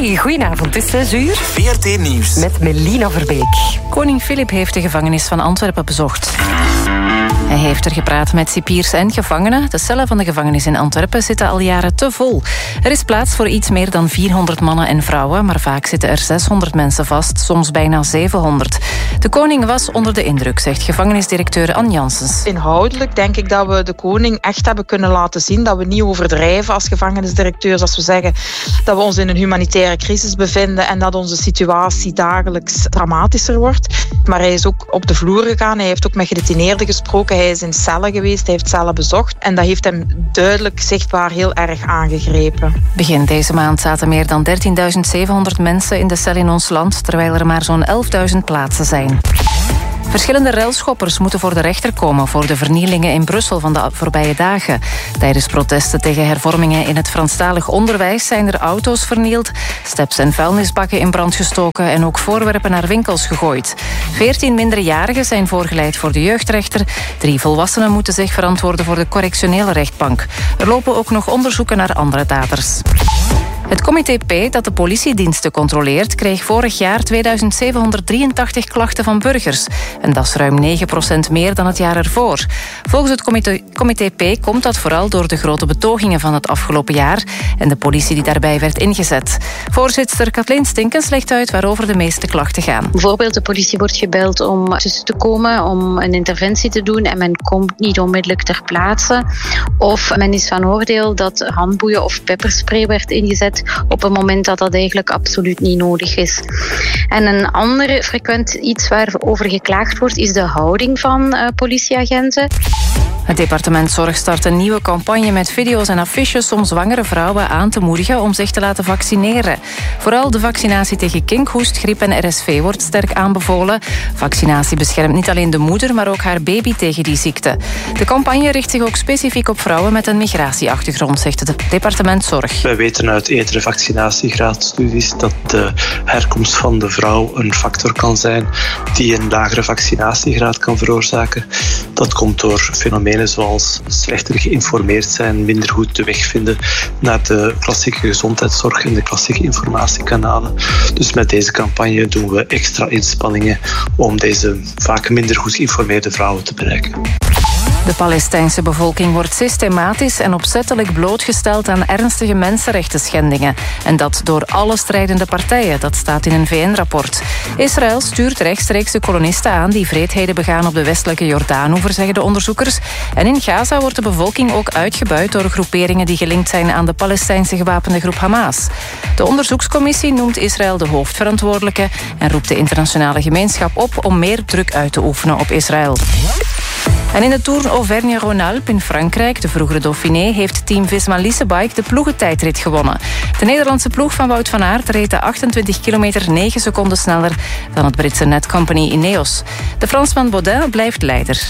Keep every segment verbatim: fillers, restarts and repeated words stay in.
Hey, goedenavond. Het is zes uur. V R T Nieuws. Met Melina Verbeek. Koning Filip heeft de gevangenis van Antwerpen bezocht. Hij heeft er gepraat met cipiers en gevangenen. De cellen van de gevangenis in Antwerpen zitten al jaren te vol. Er is plaats voor iets meer dan vierhonderd mannen en vrouwen, maar vaak zitten er zeshonderd mensen vast, soms bijna zevenhonderd. De koning was onder de indruk, zegt gevangenisdirecteur Anne Janssens. Inhoudelijk denk ik dat we de koning echt hebben kunnen laten zien dat we niet overdrijven als gevangenisdirecteurs als we zeggen dat we ons in een humanitaire crisis bevinden en dat onze situatie dagelijks dramatischer wordt. Maar hij is ook op de vloer gegaan, hij heeft ook met gedetineerden gesproken, hij is in cellen geweest, hij heeft cellen bezocht en dat heeft hem duidelijk zichtbaar heel erg aangegrepen. Begin deze maand zaten meer dan dertienduizend zevenhonderd mensen in de cel in ons land, terwijl er maar zo'n elfduizend plaatsen zijn. Verschillende railschoppers moeten voor de rechter komen voor de vernielingen in Brussel van de voorbije dagen. Tijdens protesten tegen hervormingen in het Franstalig onderwijs zijn er auto's vernield, steps en vuilnisbakken in brand gestoken en ook voorwerpen naar winkels gegooid. Veertien minderjarigen zijn voorgeleid voor de jeugdrechter. Drie volwassenen moeten zich verantwoorden voor de correctionele rechtbank. Er lopen ook nog onderzoeken naar andere daders. Het comité P dat de politiediensten controleert kreeg vorig jaar tweeduizend zevenhonderddrieëntachtig klachten van burgers. En dat is ruim negen procent meer dan het jaar ervoor. Volgens het comité, comité P komt dat vooral door de grote betogingen van het afgelopen jaar en de politie die daarbij werd ingezet. Voorzitter Kathleen Stinkens legt uit waarover de meeste klachten gaan. Bijvoorbeeld de politie wordt gebeld om tussen te komen, om een interventie te doen en men komt niet onmiddellijk ter plaatse. Of men is van oordeel dat handboeien of pepperspray werd ingezet op een moment dat dat eigenlijk absoluut niet nodig is. En een ander frequent iets waarover geklaagd wordt is de houding van uh, politieagenten. Het departement Zorg start een nieuwe campagne met video's en affiches om zwangere vrouwen aan te moedigen om zich te laten vaccineren. Vooral de vaccinatie tegen kinkhoest, griep en R S V wordt sterk aanbevolen. Vaccinatie beschermt niet alleen de moeder, maar ook haar baby tegen die ziekte. De campagne richt zich ook specifiek op vrouwen met een migratieachtergrond, zegt het departement Zorg. Wij weten uit eerdere vaccinatiegraadstudies dat de herkomst van de vrouw een factor kan zijn die een lagere vaccinatiegraad kan veroorzaken. Dat komt door fenomenen zoals slechter geïnformeerd zijn, minder goed de weg vinden naar de klassieke gezondheidszorg en de klassieke informatiekanalen. Dus met deze campagne doen we extra inspanningen om deze vaak minder goed geïnformeerde vrouwen te bereiken. De Palestijnse bevolking wordt systematisch en opzettelijk blootgesteld aan ernstige mensenrechtenschendingen. En dat door alle strijdende partijen, dat staat in een V N-rapport. Israël stuurt rechtstreeks de kolonisten aan die wreedheden begaan op de westelijke Jordaanoever, zeggen de onderzoekers. En in Gaza wordt de bevolking ook uitgebuit door groeperingen die gelinkt zijn aan de Palestijnse gewapende groep Hamas. De onderzoekscommissie noemt Israël de hoofdverantwoordelijke en roept de internationale gemeenschap op om meer druk uit te oefenen op Israël. En in de Tour Auvergne-Rhône-Alpes in Frankrijk, de vroegere Dauphiné, heeft team Visma Leasebike de ploegentijdrit gewonnen. De Nederlandse ploeg van Wout van Aert reed de achtentwintig kilometer negen seconden sneller dan het Britse Netcompany Ineos. De Fransman Baudin blijft leider.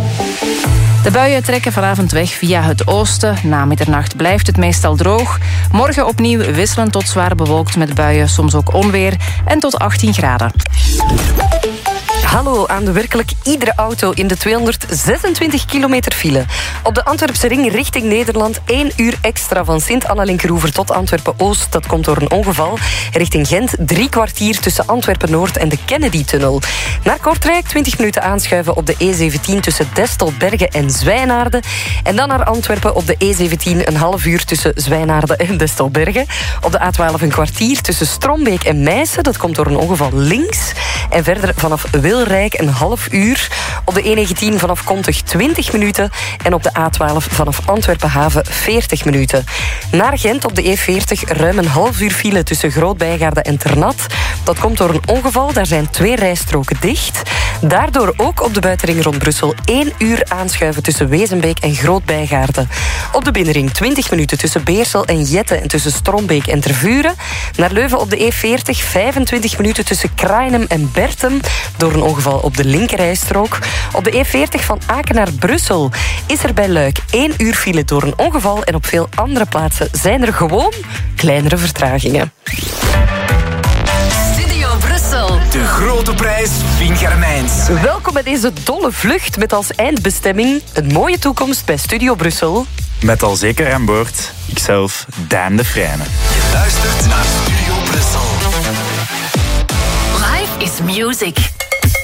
De buien trekken vanavond weg via het oosten. Na middernacht blijft het meestal droog. Morgen opnieuw wisselend tot zwaar bewolkt met buien, soms ook onweer en tot achttien graden. Hallo aan de werkelijk iedere auto in de tweehonderdzesentwintig kilometer file. Op de Antwerpse ring richting Nederland één uur extra van Sint-Anna-Linkeroever tot Antwerpen-Oost. Dat komt door een ongeval. Richting Gent drie kwartier tussen Antwerpen-Noord en de Kennedy-tunnel. Naar Kortrijk twintig minuten aanschuiven op de E zeventien tussen Destelbergen en Zwijnaarden. En dan naar Antwerpen op de E zeventien een half uur tussen Zwijnaarden en Destelbergen. Op de A twaalf een kwartier tussen Strombeek en Meissen. Dat komt door een ongeval links. En verder vanaf Wilrijk een half uur. Op de E negentien vanaf Kontich twintig minuten. En op de A twaalf vanaf Antwerpen-Haven veertig minuten. Naar Gent op de E veertig ruim een half uur file tussen Groot-Bijgaarden en Ternat. Dat komt door een ongeval. Daar zijn twee rijstroken dicht. Daardoor ook op de buitenring rond Brussel één uur aanschuiven tussen Wezenbeek en Groot-Bijgaarden. Op de binnenring twintig minuten tussen Beersel en Jette en tussen Strombeek en Tervuren. Naar Leuven op de E veertig vijfentwintig minuten tussen Krainem en Bertem. Door een ongeval op de linkerrijstrook. Op de E veertig van Aken naar Brussel is er bij Luik één uur file door een ongeval. En op veel andere plaatsen zijn er gewoon kleinere vertragingen. De grote prijs Vinger-Mijns. Welkom bij deze dolle vlucht met als eindbestemming een mooie toekomst bij Studio Brussel. Met al zeker aan boord, ikzelf, Daan de Vrijne. Je luistert naar Studio Brussel. is music.